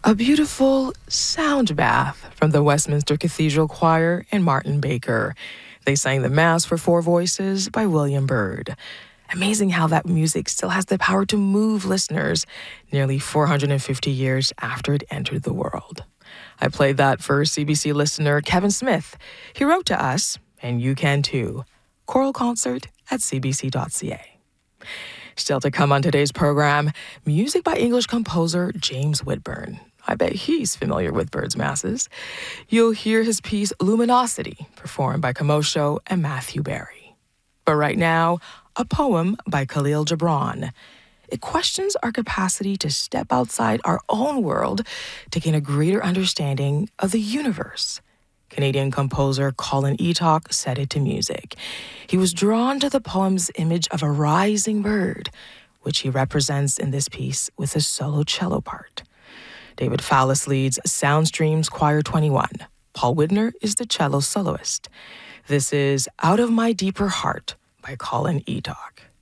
A beautiful sound bath from the Westminster Cathedral Choir and Martin Baker. They sang the Mass for four voices by William Byrd. Amazing how that music still has the power to move listeners nearly 450 years after it entered the world. I played that for CBC listener Kevin Smith. He wrote to us, and you can too, choralconcert@cbc.ca. Still to come on today's program, music by English composer James Whitburn. I bet he's familiar with Byrd's masses. You'll hear his piece Luminosity, performed by Kamosho and Matthew Barry. But right now, a poem by Khalil Gibran. It questions our capacity to step outside our own world to gain a greater understanding of the universe. Canadian composer Colin Eatock set it to music. He was drawn to the poem's image of a rising bird, which he represents in this piece with a solo cello part. David Fallis leads Soundstreams Choir 21. Paul Widner is the cello soloist. This is Out of My Deeper Heart by Colin Eatock.